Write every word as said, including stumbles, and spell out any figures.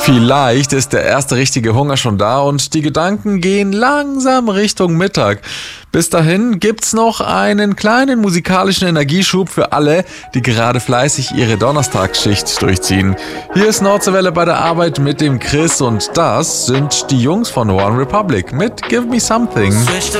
Vielleicht ist der erste richtige Hunger schon da und die Gedanken gehen langsam Richtung Mittag. Bis dahin gibt's noch einen kleinen musikalischen Energieschub für alle, die gerade fleißig ihre Donnerstagsschicht durchziehen. Hier ist Nordseewelle bei der Arbeit mit dem Chris und das sind die Jungs von One Republic mit Give Me Something.